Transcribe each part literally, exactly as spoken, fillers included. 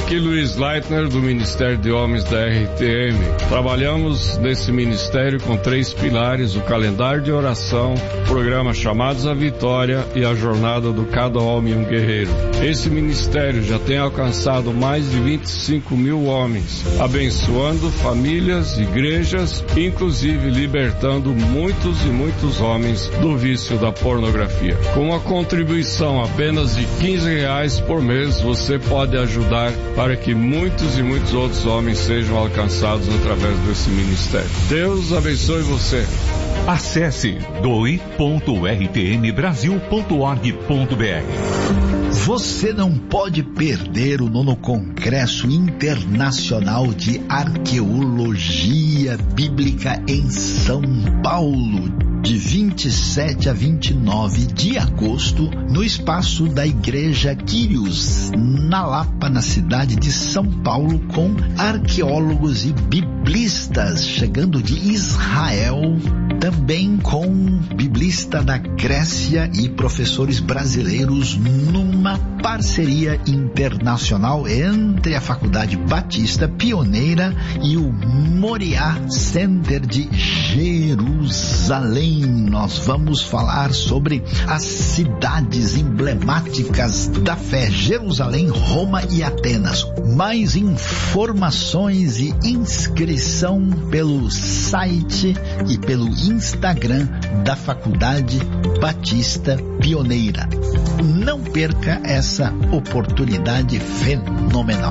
Aqui Luiz Leitner, do Ministério de Homens da R T M. Trabalhamos nesse ministério com três pilares: o calendário de oração, o programa Chamados à Vitória e a jornada do Cada Homem um Guerreiro. Esse ministério já tem alcançado mais de vinte e cinco mil homens, abençoando famílias, igrejas, inclusive libertando muitos e muitos homens do vício da pornografia. Com uma contribuição apenas de quinze reais por mês, você pode ajudar para que muitos e muitos outros homens sejam alcançados através desse ministério. Deus abençoe você. Acesse doe ponto r t m brasil ponto org ponto b r. Você não pode perder o nono Congresso Internacional de Arqueologia Bíblica em São Paulo, de vinte e sete a vinte e nove de agosto, no espaço da Igreja Quírios, na Lapa, na cidade de São Paulo, com arqueólogos e biblistas chegando de Israel, também com biblista da Grécia e professores brasileiros, numa parceria internacional entre a Faculdade Batista Pioneira e o Moriá Center de Jerusalém. Nós vamos falar sobre as cidades emblemáticas da fé: Jerusalém, Roma e Atenas. Mais informações e inscrição pelo site e pelo Instagram da Faculdade Batista Pioneira. Não perca essa oportunidade fenomenal.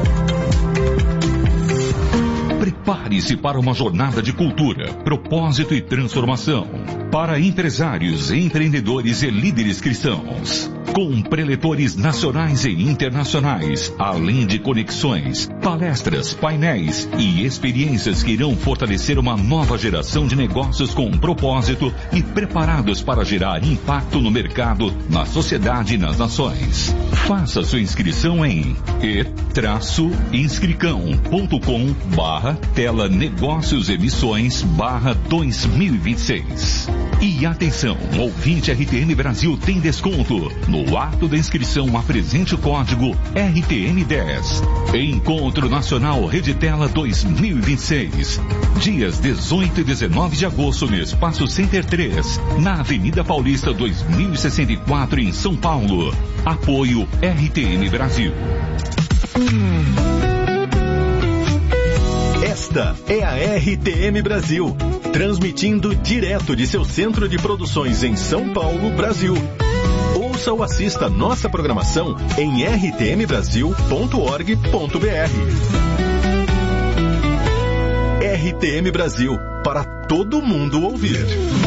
Prepare-se para uma jornada de cultura, propósito e transformação. Para empresários, empreendedores e líderes cristãos. Com preletores nacionais e internacionais, além de conexões, palestras, painéis e experiências que irão fortalecer uma nova geração de negócios com propósito e preparados para gerar impacto no mercado, na sociedade e nas nações. Faça sua inscrição em e inscricão ponto com barra tela negócios emissões barra dois mil e vinte e seis. E atenção, ouvinte R T M Brasil tem desconto. No ato da inscrição, apresente o código R T M dez. Encontro Nacional Reditela dois mil e vinte e seis. Dias dezoito e dezenove de agosto no Espaço Center três, na Avenida Paulista dois mil e sessenta e quatro, em São Paulo. Apoio R T M Brasil. Esta é a R T M Brasil, transmitindo direto de seu centro de produções em São Paulo, Brasil. Ouça ou assista nossa programação em r t m brasil ponto org ponto b r. R T M Brasil, para todo mundo ouvir.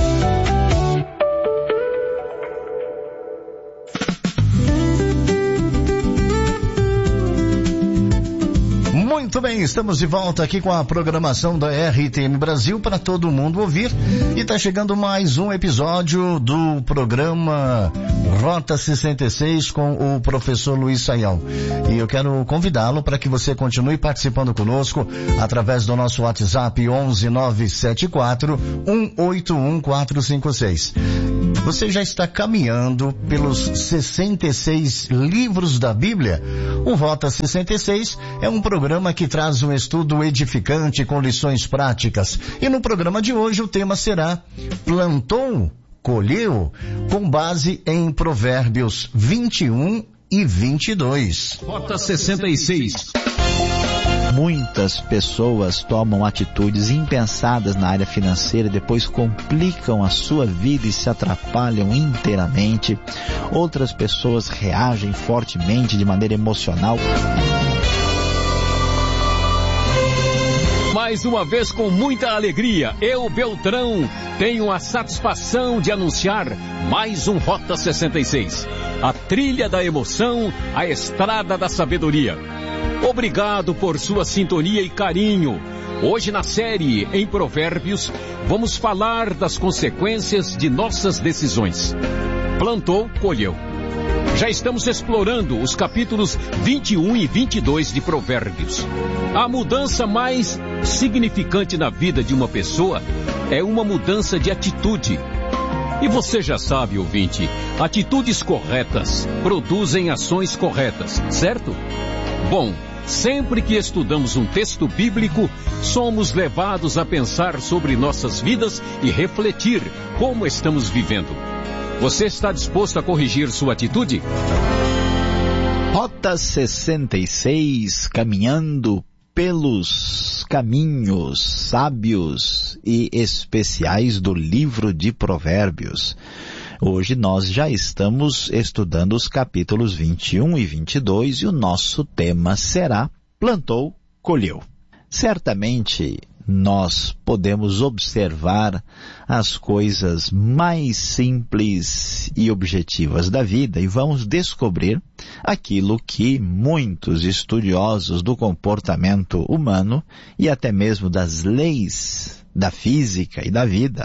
Muito bem, estamos de volta aqui com a programação da R T M Brasil para todo mundo ouvir, e está chegando mais um episódio do programa Rota sessenta e seis com o professor Luiz Saião. E eu quero convidá-lo para que você continue participando conosco através do nosso WhatsApp onze nove sete quatro um oito um quatro cinco seis. Você já está caminhando pelos sessenta e seis livros da Bíblia? O Rota sessenta e seis é um programa que traz um estudo edificante com lições práticas. E no programa de hoje o tema será Plantou, Colheu, com base em Provérbios vinte e um e vinte e dois. Rota sessenta e seis. Muitas pessoas tomam atitudes impensadas na área financeira e depois complicam a sua vida e se atrapalham inteiramente. Outras pessoas reagem fortemente de maneira emocional. Mais uma vez, com muita alegria, eu, Beltrão, tenho a satisfação de anunciar mais um Rota sessenta e seis. A trilha da emoção, a estrada da sabedoria. Obrigado por sua sintonia e carinho. Hoje na série em Provérbios, vamos falar das consequências de nossas decisões. Plantou, colheu. Já estamos explorando os capítulos vinte e um e vinte e dois de Provérbios. A mudança mais significante na vida de uma pessoa é uma mudança de atitude. E você já sabe, ouvinte, atitudes corretas produzem ações corretas, certo? Bom, Sempre que estudamos um texto bíblico, somos levados a pensar sobre nossas vidas e refletir como estamos vivendo. Você está disposto a corrigir sua atitude? Rota sessenta e seis, caminhando pelos caminhos sábios e especiais do livro de Provérbios. Hoje nós já estamos estudando os capítulos vinte e um e vinte e dois e o nosso tema será Plantou, Colheu. Certamente nós podemos observar as coisas mais simples e objetivas da vida e vamos descobrir aquilo que muitos estudiosos do comportamento humano e até mesmo das leis da física e da vida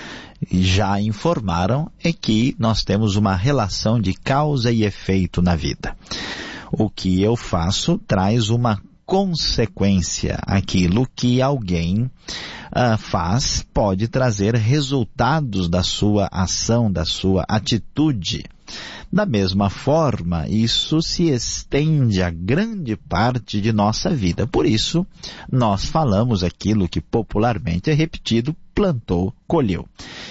já informaram, é que nós temos uma relação de causa e efeito na vida. O que eu faço traz uma consequência. Aquilo que alguém uh, faz pode trazer resultados da sua ação, da sua atitude. Da mesma forma, isso se estende a grande parte de nossa vida. Por isso, nós falamos aquilo que popularmente é repetido, plantou, colheu.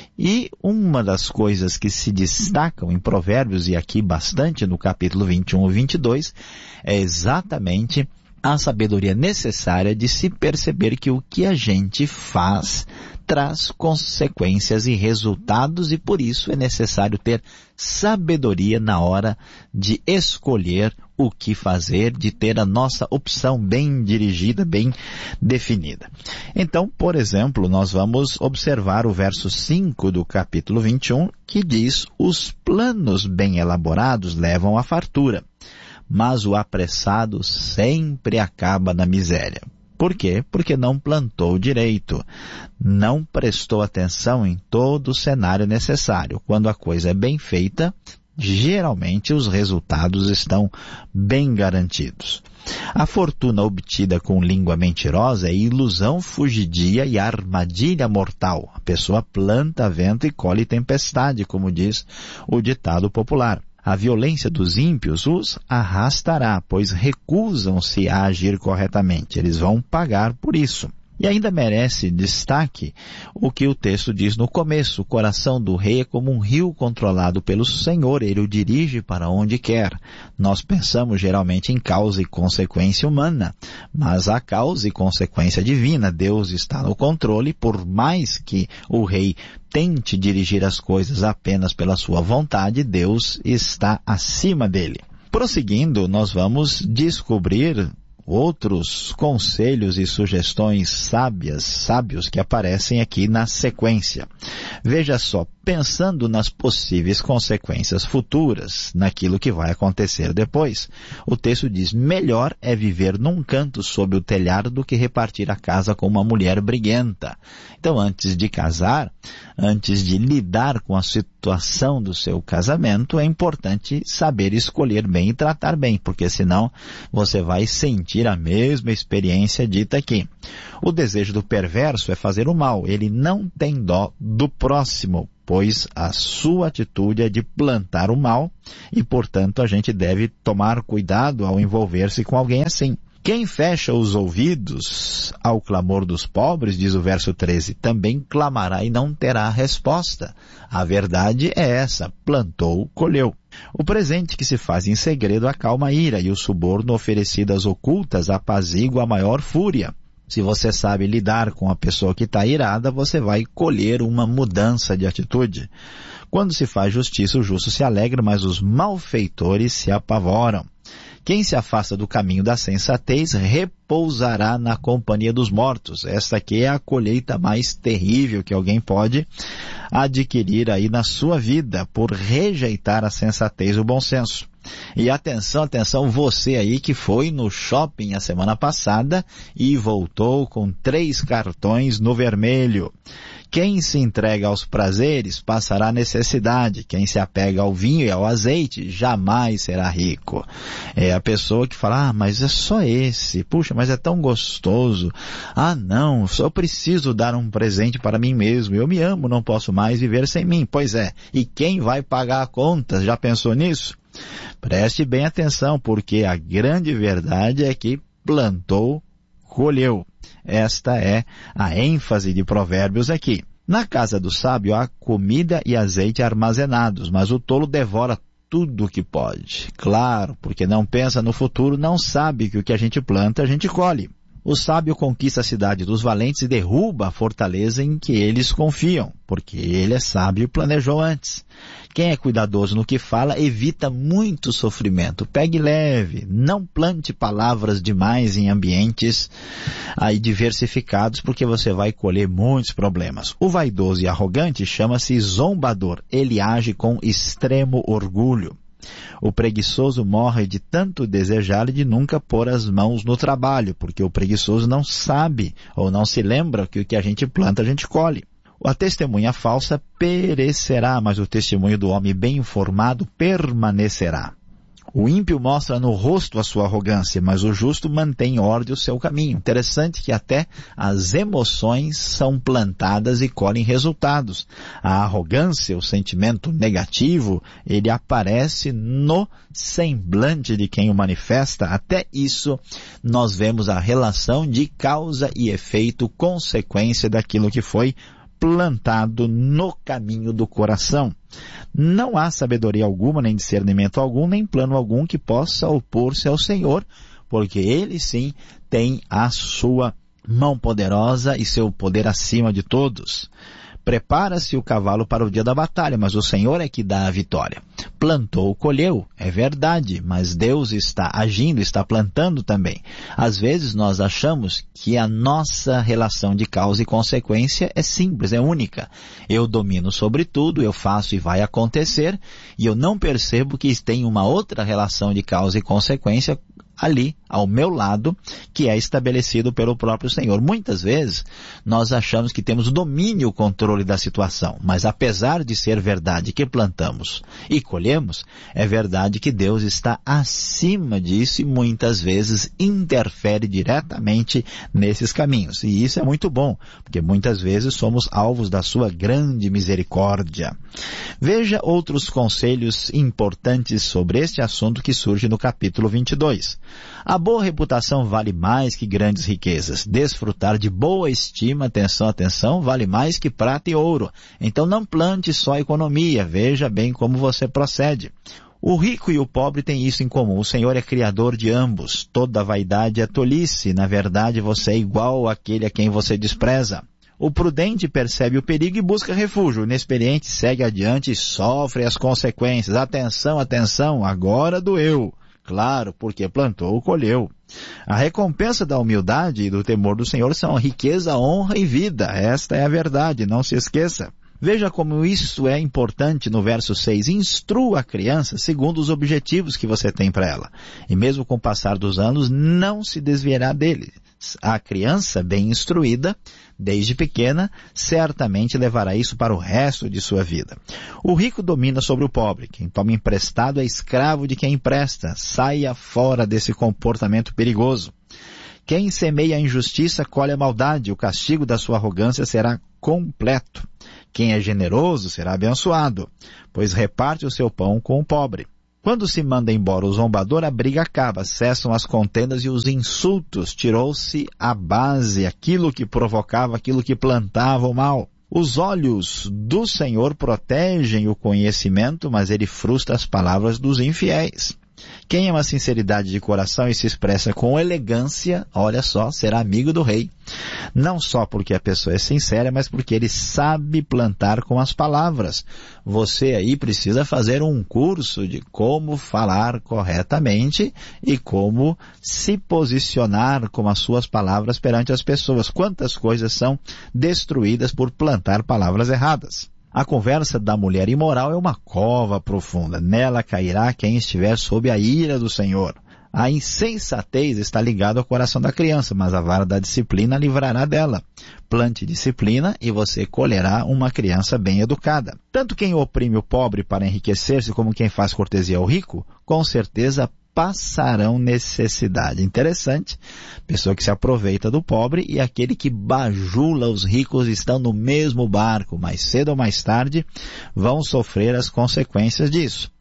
E uma das coisas que se destacam em Provérbios, e aqui bastante no capítulo vinte e um e vinte e dois, é exatamente a sabedoria necessária de se perceber que o que a gente faz traz consequências e resultados, e por isso é necessário ter sabedoria na hora de escolher o que fazer, de ter a nossa opção bem dirigida, bem definida. Então, por exemplo, nós vamos observar o verso cinco do capítulo vinte e um, que diz: os planos bem elaborados levam à fartura, mas o apressado sempre acaba na miséria. Por quê? Porque não plantou direito, não prestou atenção em todo o cenário necessário. Quando a coisa é bem feita, geralmente os resultados estão bem garantidos. A fortuna obtida com língua mentirosa é ilusão fugidia e armadilha mortal. A pessoa planta vento e colhe tempestade, como diz o ditado popular. A violência dos ímpios os arrastará, pois recusam-se a agir corretamente. Eles vão pagar por isso. E ainda merece destaque o que o texto diz no começo: o coração do rei é como um rio controlado pelo Senhor, ele o dirige para onde quer. Nós pensamos geralmente em causa e consequência humana, mas há causa e consequência divina. Deus está no controle, por mais que o rei tente dirigir as coisas apenas pela sua vontade, Deus está acima dele. Prosseguindo, nós vamos descobrir outros conselhos e sugestões sábias, sábios que aparecem aqui na sequência. Veja só, pensando nas possíveis consequências futuras, naquilo que vai acontecer depois, o texto diz: melhor é viver num canto sob o telhado do que repartir a casa com uma mulher briguenta. Então, antes de casar, antes de lidar com a situação do seu casamento, é importante saber escolher bem e tratar bem, porque senão você vai sentir a mesma experiência dita aqui. O desejo do perverso é fazer o mal, ele não tem dó do próximo, pois a sua atitude é de plantar o mal e, portanto, a gente deve tomar cuidado ao envolver-se com alguém assim. Quem fecha os ouvidos ao clamor dos pobres, diz o verso treze, também clamará e não terá resposta. A verdade é essa: plantou, colheu. O presente que se faz em segredo acalma a ira, e o suborno oferecido às ocultas apazigua a maior fúria. Se você sabe lidar com a pessoa que está irada, você vai colher uma mudança de atitude. Quando se faz justiça, o justo se alegra, mas os malfeitores se apavoram. Quem se afasta do caminho da sensatez repousará na companhia dos mortos. Esta aqui é a colheita mais terrível que alguém pode adquirir aí na sua vida, por rejeitar a sensatez e o bom senso. E atenção, atenção, você aí que foi no shopping a semana passada e voltou com três cartões no vermelho. Quem se entrega aos prazeres passará necessidade. Quem se apega ao vinho e ao azeite jamais será rico. É a pessoa que fala: ah, mas é só esse. Puxa, mas é tão gostoso. Ah, não, só preciso dar um presente para mim mesmo. Eu me amo, não posso mais viver sem mim. Pois é, e quem vai pagar a conta? Já pensou nisso? Preste bem atenção, porque a grande verdade é que plantou, colheu. Esta é a ênfase de Provérbios aqui. Na casa do sábio há comida e azeite armazenados, mas o tolo devora tudo o que pode. Claro, porque não pensa no futuro, não sabe que o que a gente planta, a gente colhe. O sábio conquista a cidade dos valentes e derruba a fortaleza em que eles confiam, porque ele é sábio e planejou antes. Quem é cuidadoso no que fala evita muito sofrimento. Pegue leve, não plante palavras demais em ambientes aí diversificados, porque você vai colher muitos problemas. O vaidoso e arrogante chama-se zombador. Ele age com extremo orgulho. O preguiçoso morre de tanto desejar e de nunca pôr as mãos no trabalho, porque o preguiçoso não sabe ou não se lembra que o que a gente planta a gente colhe. A testemunha falsa perecerá, mas o testemunho do homem bem informado permanecerá. O ímpio mostra no rosto a sua arrogância, mas o justo mantém em ordem o seu caminho. Interessante que até as emoções são plantadas e colhem resultados. A arrogância, o sentimento negativo, ele aparece no semblante de quem o manifesta. Até isso, nós vemos a relação de causa e efeito, consequência daquilo que foi plantado no caminho do coração. Não há sabedoria alguma, nem discernimento algum, nem plano algum que possa opor-se ao Senhor, porque Ele sim tem a sua mão poderosa e seu poder acima de todos. Prepara-se o cavalo para o dia da batalha, mas o Senhor é que dá a vitória. Plantou, colheu, é verdade, mas Deus está agindo, está plantando também. Às vezes nós achamos que a nossa relação de causa e consequência é simples, é única. Eu domino sobre tudo, eu faço e vai acontecer, e eu não percebo que tem uma outra relação de causa e consequência ali, ao meu lado, que é estabelecido pelo próprio Senhor. Muitas vezes, nós achamos que temos domínio e controle da situação, mas apesar de ser verdade que plantamos e colhemos, é verdade que Deus está acima disso e muitas vezes interfere diretamente nesses caminhos. E isso é muito bom, porque muitas vezes somos alvos da sua grande misericórdia. Veja outros conselhos importantes sobre este assunto que surge no capítulo vinte e dois. A boa reputação vale mais que grandes riquezas. Desfrutar de boa estima, atenção, atenção, vale mais que prata e ouro. Então não plante só economia, veja bem como você procede. O rico e o pobre têm isso em comum. O Senhor é criador de ambos. Toda vaidade é tolice. Na verdade, você é igual àquele a quem você despreza. O prudente percebe o perigo e busca refúgio. O inexperiente segue adiante e sofre as consequências. Atenção, atenção, agora doeu. Claro, porque plantou, colheu. A recompensa da humildade e do temor do Senhor são riqueza, honra e vida. Esta é a verdade, não se esqueça. Veja como isso é importante no verso seis. Instrua a criança segundo os objetivos que você tem para ela. E mesmo com o passar dos anos, não se desviará dele. A criança bem instruída, desde pequena, certamente levará isso para o resto de sua vida. O rico domina sobre o pobre. Quem toma emprestado é escravo de quem empresta. Saia fora desse comportamento perigoso. Quem semeia a injustiça colhe a maldade. O castigo da sua arrogância será completo. Quem é generoso será abençoado, pois reparte o seu pão com o pobre. Quando se manda embora o zombador, a briga acaba, cessam as contendas e os insultos, tirou-se a base, aquilo que provocava, aquilo que plantava o mal. Os olhos do Senhor protegem o conhecimento, mas ele frustra as palavras dos infiéis. Quem ama a sinceridade de coração e se expressa com elegância, olha só, será amigo do rei. Não só porque a pessoa é sincera, mas porque ele sabe plantar com as palavras. Você aí precisa fazer um curso de como falar corretamente e como se posicionar com as suas palavras perante as pessoas. Quantas coisas são destruídas por plantar palavras erradas. A conversa da mulher imoral é uma cova profunda. Nela cairá quem estiver sob a ira do Senhor. A insensatez está ligada ao coração da criança, mas a vara da disciplina livrará dela. Plante disciplina e você colherá uma criança bem educada. Tanto quem oprime o pobre para enriquecer-se como quem faz cortesia ao rico, com certeza passarão necessidade. Interessante, pessoa que se aproveita do pobre e aquele que bajula os ricos estão no mesmo barco, mais cedo ou mais tarde vão sofrer as consequências disso.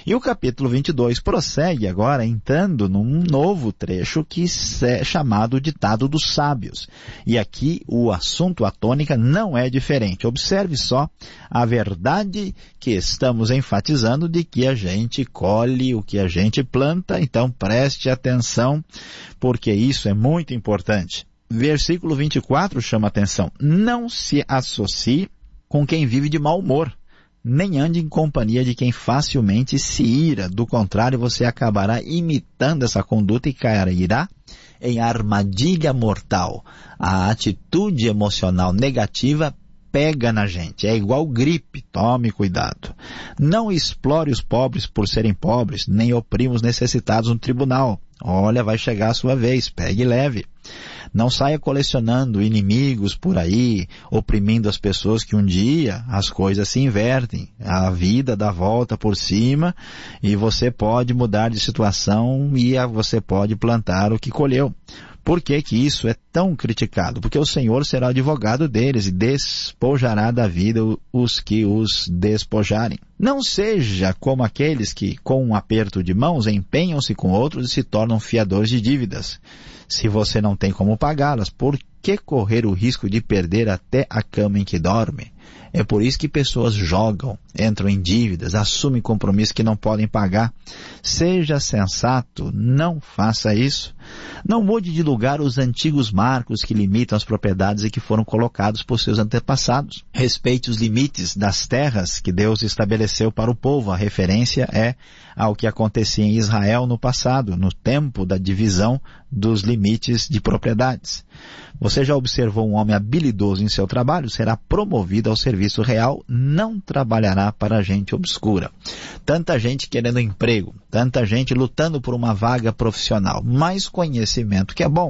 E o capítulo vinte e dois prossegue agora entrando num novo trecho que é chamado Ditado dos Sábios. E aqui o assunto, a tônica, não é diferente. Observe só a verdade que estamos enfatizando de que a gente colhe o que a gente planta, então preste atenção, porque isso é muito importante. Versículo vinte e quatro chama atenção. Não se associe com quem vive de mau humor, nem ande em companhia de quem facilmente se ira. Do contrário, você acabará imitando essa conduta e cairá em armadilha mortal. A atitude emocional negativa pega na gente, é igual gripe, tome cuidado. Não explore os pobres por serem pobres, nem oprima os necessitados no tribunal. Olha, vai chegar a sua vez, pegue leve. Não saia colecionando inimigos por aí, oprimindo as pessoas, que um dia as coisas se invertem. A vida dá volta por cima e você pode mudar de situação e você pode plantar o que colheu. Por que que isso é tão criticado? Porque o Senhor será advogado deles e despojará da vida os que os despojarem. Não seja como aqueles que, com um aperto de mãos, empenham-se com outros e se tornam fiadores de dívidas. Se você não tem como pagá-las, por que correr o risco de perder até a cama em que dorme? É por isso que pessoas jogam, entram em dívidas, assumem compromissos que não podem pagar. Seja sensato, não faça isso. Não mude de lugar os antigos marcos que limitam as propriedades e que foram colocados por seus antepassados. Respeite os limites das terras que Deus estabeleceu para o povo. A referência é ao que acontecia em Israel no passado, no tempo da divisão dos limites de propriedades. Você já observou um homem habilidoso em seu trabalho? Será promovido ao serviço real, não trabalhará para a gente obscura. Tanta gente querendo emprego, tanta gente lutando por uma vaga profissional, mais conhecimento que é bom,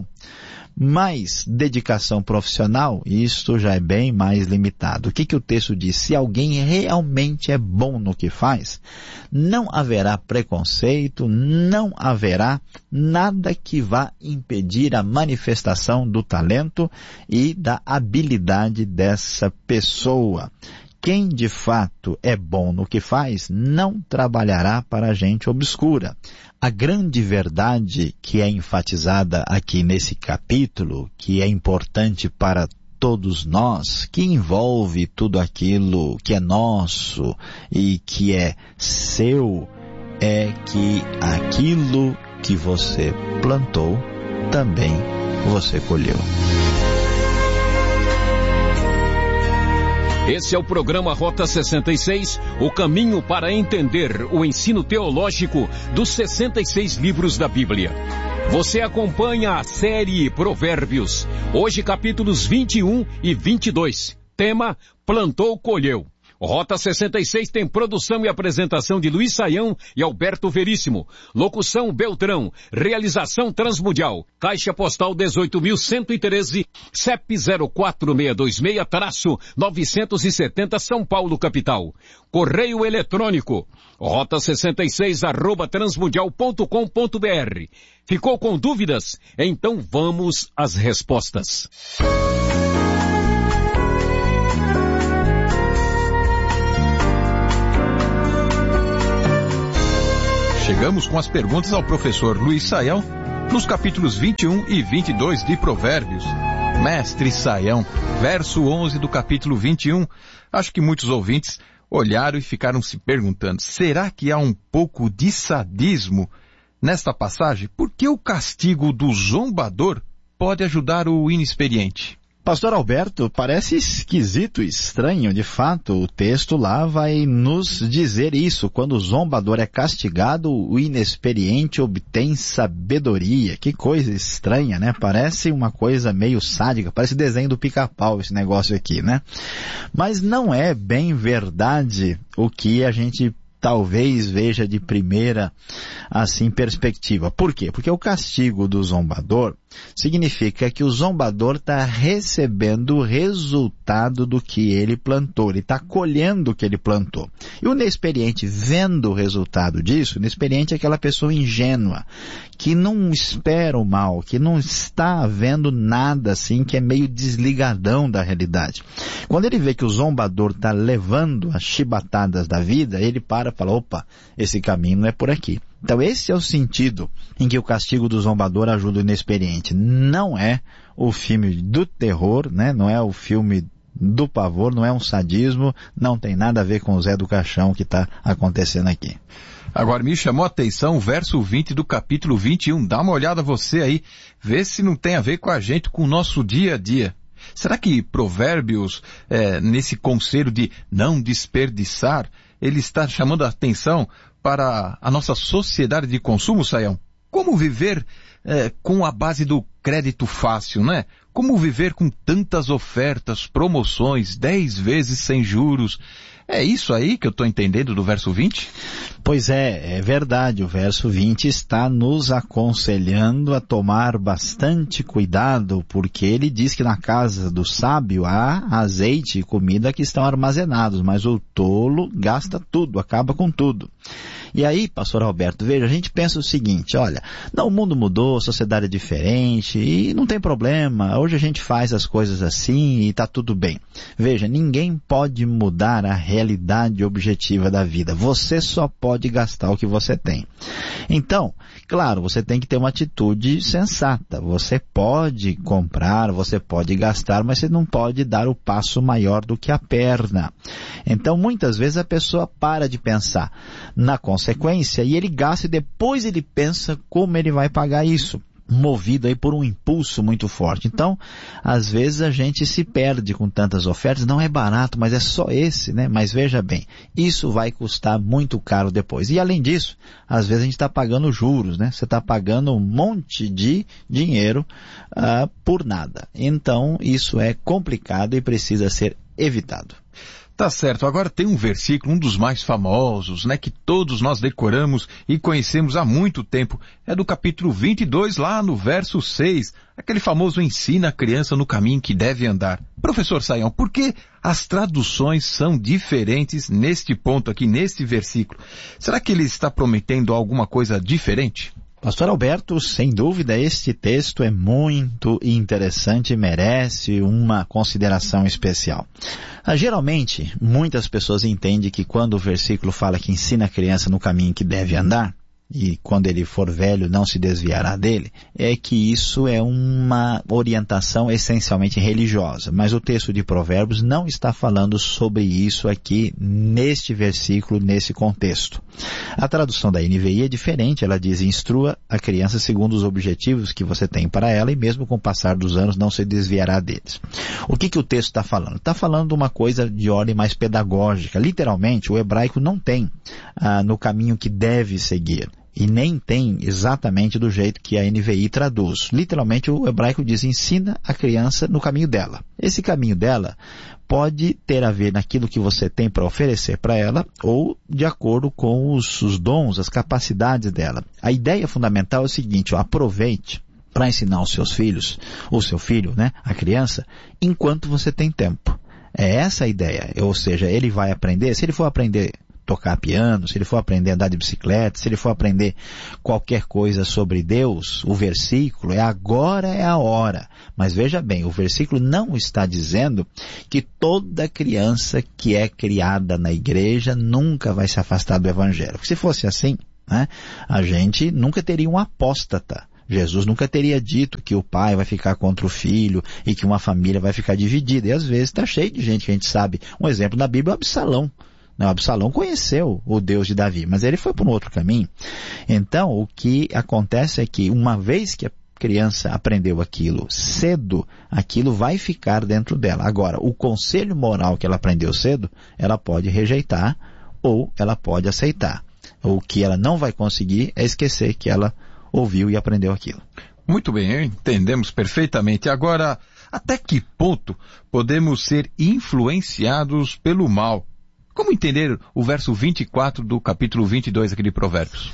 mais dedicação profissional, isto já é bem mais limitado. O que que o texto diz? Se alguém realmente é bom no que faz, não haverá preconceito, não haverá nada que vá impedir a manifestação do talento e da habilidade dessa pessoa. Quem de fato é bom no que faz, não trabalhará para a gente obscura. A grande verdade que é enfatizada aqui nesse capítulo, que é importante para todos nós, que envolve tudo aquilo que é nosso e que é seu, é que aquilo que você plantou, também você colheu. Esse é o programa Rota sessenta e seis, o caminho para entender o ensino teológico dos sessenta e seis livros da Bíblia. Você acompanha a série Provérbios, hoje capítulos vinte e um e vinte e dois. Tema: Plantou, colheu. Rota sessenta e seis tem produção e apresentação de Luiz Saião e Alberto Veríssimo. Locução Beltrão. Realização Transmundial. Caixa Postal dezoito mil cento e treze, C E P zero quatro seis dois seis, novecentos e setenta, São Paulo, capital. Correio eletrônico. Rota sessenta e seis, arroba transmundial ponto com ponto br. Ficou com dúvidas? Então vamos às respostas. Chegamos com as perguntas ao professor Luiz Saião, nos capítulos vinte e um e vinte e dois de Provérbios. Mestre Saião, verso onze do capítulo vinte e um, acho que muitos ouvintes olharam e ficaram se perguntando, será que há um pouco de sadismo nesta passagem? Por que o castigo do zombador pode ajudar o inexperiente? Pastor Alberto, parece esquisito, estranho. De fato, o texto lá vai nos dizer isso. Quando o zombador é castigado, o inexperiente obtém sabedoria. Que coisa estranha, né? Parece uma coisa meio sádica, parece desenho do Pica-Pau esse negócio aqui, né? Mas não é bem verdade o que a gente talvez veja de primeira, assim, perspectiva. Por quê? Porque o castigo do zombador Significa que o zombador está recebendo o resultado do que ele plantou, ele está colhendo o que ele plantou. E o inexperiente, vendo o resultado disso, o inexperiente é aquela pessoa ingênua, que não espera o mal, que não está vendo nada assim, que é meio desligadão da realidade. Quando ele vê que o zombador está levando as chibatadas da vida, ele para e fala, opa, esse caminho não é por aqui. Então esse é o sentido em que o castigo do zombador ajuda o inexperiente. Não é o filme do terror, né? Não é o filme do pavor, não é um sadismo, não tem nada a ver com o Zé do Caixão que está acontecendo aqui. Agora me chamou a atenção o verso vinte do capítulo vinte e um. Dá uma olhada você aí, vê se não tem a ver com a gente, com o nosso dia a dia. Será que Provérbios, é, nesse conselho de não desperdiçar, ele está chamando a atenção para a nossa sociedade de consumo, Saião? Como viver é, com a base do crédito fácil, né? Como viver com tantas ofertas, promoções, dez vezes sem juros? É isso aí que eu estou entendendo do verso vinte? Pois é, é verdade. O verso vinte está nos aconselhando a tomar bastante cuidado, porque ele diz que na casa do sábio há azeite e comida que estão armazenados, mas o tolo gasta tudo, acaba com tudo. E aí, pastor Alberto, veja, a gente pensa o seguinte, olha, não, o mundo mudou, a sociedade é diferente e não tem problema, hoje a gente faz as coisas assim e está tudo bem. Veja, ninguém pode mudar a realidade objetiva da vida, você só pode gastar o que você tem. Então, claro, você tem que ter uma atitude sensata, você pode comprar, você pode gastar, mas você não pode dar o passo maior do que a perna. Então, muitas vezes a pessoa para de pensar na consequência e ele gasta e depois ele pensa como ele vai pagar isso, movido aí por um impulso muito forte. Então, às vezes a gente se perde com tantas ofertas, não é barato, mas é só esse, né? Mas veja bem, isso vai custar muito caro depois. E além disso, às vezes a gente está pagando juros, né? Você está pagando um monte de dinheiro uh, por nada. Então, isso é complicado e precisa ser evitado. Tá certo, agora tem um versículo, um dos mais famosos, né, que todos nós decoramos e conhecemos há muito tempo. É do capítulo vinte e dois, lá no verso seis, aquele famoso ensina a criança no caminho que deve andar. Professor Saião, por que as traduções são diferentes neste ponto aqui, neste versículo? Será que ele está prometendo alguma coisa diferente? Pastor Alberto, sem dúvida, este texto é muito interessante e merece uma consideração especial. Ah, geralmente, muitas pessoas entendem que quando o versículo fala que ensina a criança no caminho que deve andar, e quando ele for velho não se desviará dele, é que isso é uma orientação essencialmente religiosa. Mas o texto de Provérbios não está falando sobre isso aqui neste versículo, nesse contexto. A tradução da N V I é diferente, ela diz, instrua a criança segundo os objetivos que você tem para ela e mesmo com o passar dos anos não se desviará deles. O que, que o texto está falando? Está falando de uma coisa de ordem mais pedagógica. Literalmente, o hebraico não tem ah, no caminho que deve seguir. E nem tem exatamente do jeito que a N V I traduz. Literalmente o hebraico diz, ensina a criança no caminho dela. Esse caminho dela pode ter a ver naquilo que você tem para oferecer para ela ou de acordo com os, os dons, as capacidades dela. A ideia fundamental é o seguinte, ó, aproveite para ensinar os seus filhos, o seu filho, né, a criança, enquanto você tem tempo. É essa a ideia. Ou seja, ele vai aprender, se ele for aprender tocar piano, se ele for aprender a andar de bicicleta, se ele for aprender qualquer coisa sobre Deus, o versículo é agora é a hora. Mas veja bem, o versículo não está dizendo que toda criança que é criada na igreja nunca vai se afastar do evangelho. Se fosse assim, né, a gente nunca teria um apóstata. Jesus nunca teria dito que o pai vai ficar contra o filho e que uma família vai ficar dividida. E às vezes está cheio de gente que a gente sabe. Um exemplo na Bíblia é o Absalão. Não, Absalão conheceu o Deus de Davi, mas ele foi por um outro caminho. Então, o que acontece é que uma vez que a criança aprendeu aquilo cedo, aquilo vai ficar dentro dela. Agora, o conselho moral que ela aprendeu cedo, ela pode rejeitar ou ela pode aceitar. O que ela não vai conseguir é esquecer que ela ouviu e aprendeu aquilo. Muito bem, entendemos perfeitamente. Agora, até que ponto podemos ser influenciados pelo mal? Como entender o verso vinte e quatro do capítulo vinte e dois aqui de Provérbios?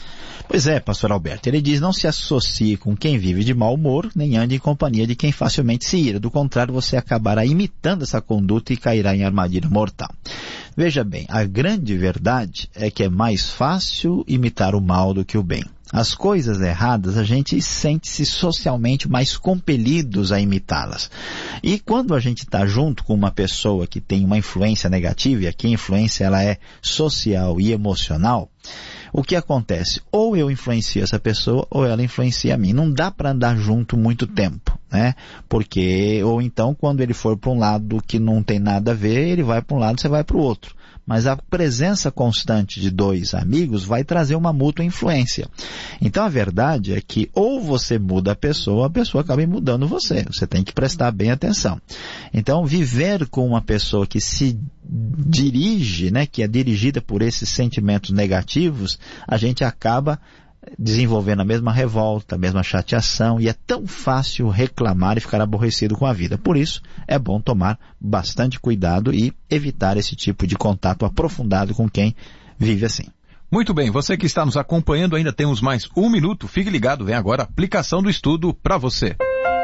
Pois é, pastor Alberto, ele diz, não se associe com quem vive de mau humor, nem ande em companhia de quem facilmente se ira. Do contrário, você acabará imitando essa conduta e cairá em armadilha mortal. Veja bem, a grande verdade é que é mais fácil imitar o mal do que o bem. As coisas erradas, a gente sente-se socialmente mais compelidos a imitá-las. E quando a gente está junto com uma pessoa que tem uma influência negativa, e aqui a influência ela é social e emocional, o que acontece? Ou eu influencio essa pessoa, ou ela influencia a mim. Não dá para andar junto muito tempo, né? Porque, ou então, quando ele for para um lado que não tem nada a ver, ele vai para um lado, você vai para o outro. Mas a presença constante de dois amigos vai trazer uma mútua influência. Então a verdade é que ou você muda a pessoa, ou a pessoa acaba mudando você. Você tem que prestar bem atenção. Então viver com uma pessoa que se dirige, né, que é dirigida por esses sentimentos negativos, a gente acaba desenvolvendo a mesma revolta, a mesma chateação, e é tão fácil reclamar e ficar aborrecido com a vida. Por isso, é bom tomar bastante cuidado e evitar esse tipo de contato aprofundado com quem vive assim. Muito bem, você que está nos acompanhando, ainda temos mais um minuto, fique ligado, vem agora a aplicação do estudo para você.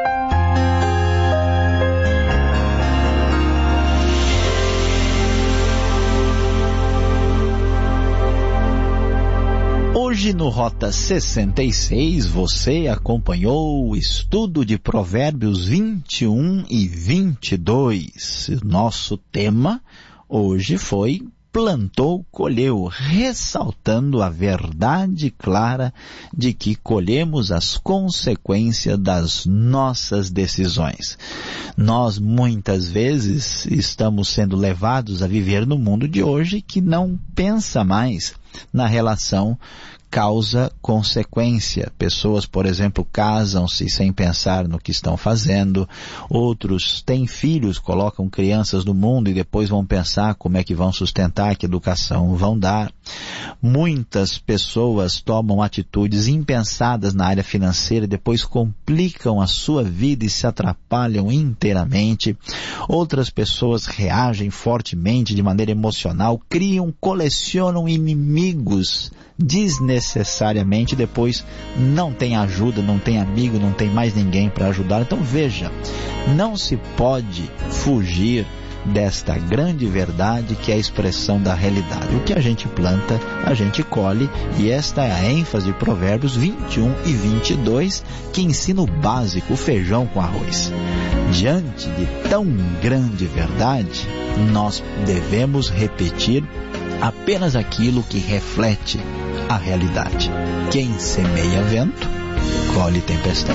Hoje no Rota sessenta e seis você acompanhou o estudo de Provérbios vinte e um e vinte e dois. Nosso tema hoje foi plantou, colheu, ressaltando a verdade clara de que colhemos as consequências das nossas decisões. Nós muitas vezes estamos sendo levados a viver no mundo de hoje que não pensa mais na relação causa-consequência. Pessoas, por exemplo, casam-se sem pensar no que estão fazendo. Outros têm filhos, colocam crianças no mundo e depois vão pensar como é que vão sustentar, que educação vão dar. Muitas pessoas tomam atitudes impensadas na área financeira e depois complicam a sua vida e se atrapalham inteiramente. Outras pessoas reagem fortemente de maneira emocional, criam, colecionam inimigos desnecessariamente, depois não tem ajuda, não tem amigo, não tem mais ninguém para ajudar. Então veja, não se pode fugir desta grande verdade que é a expressão da realidade. O que a gente planta, a gente colhe, e esta é a ênfase de Provérbios vinte e um e vinte e dois, que ensina o básico, o feijão com arroz. Diante de tão grande verdade, nós devemos repetir apenas aquilo que reflete a realidade. Quem semeia vento, colhe tempestade.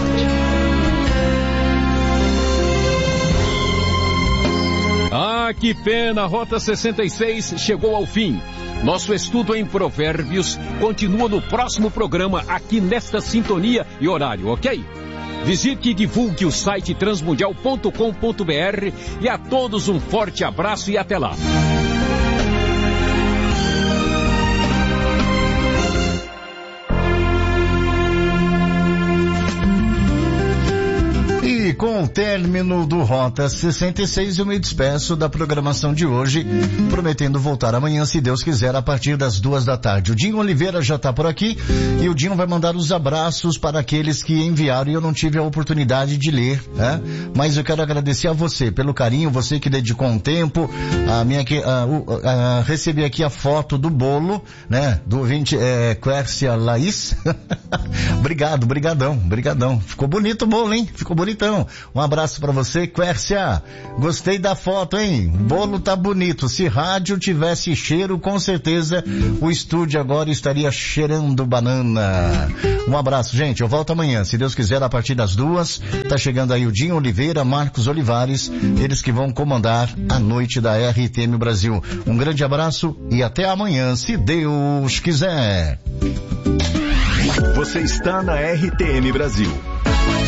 Ah, que pena! A Rota sessenta e seis chegou ao fim. Nosso estudo em Provérbios continua no próximo programa, aqui nesta sintonia e horário, ok? Visite e divulgue o site transmundial ponto com ponto br e a todos um forte abraço e até lá. E com o término do Rota sessenta e seis, eu me despeço da programação de hoje, prometendo voltar amanhã, se Deus quiser, a partir das duas da tarde. O Dinho Oliveira já está por aqui e o Dinho vai mandar os abraços para aqueles que enviaram e eu não tive a oportunidade de ler, né? Mas eu quero agradecer a você pelo carinho, você que dedicou um tempo, a minha que a, a, a, recebi aqui a foto do bolo, né? Do ouvinte é, Quércia Laís. Obrigado, brigadão, brigadão. Ficou bonito o bolo, hein? Ficou bonitão. Um abraço pra você, Quércia. Gostei da foto, hein? O bolo tá bonito. Se rádio tivesse cheiro, com certeza o estúdio agora estaria cheirando banana. Um abraço, gente. Eu volto amanhã, se Deus quiser, a partir das duas. Tá chegando aí o Dinho Oliveira, Marcos Olivares, eles que vão comandar a noite da R T M Brasil. Um grande abraço e até amanhã, se Deus quiser. Você está na R T M Brasil.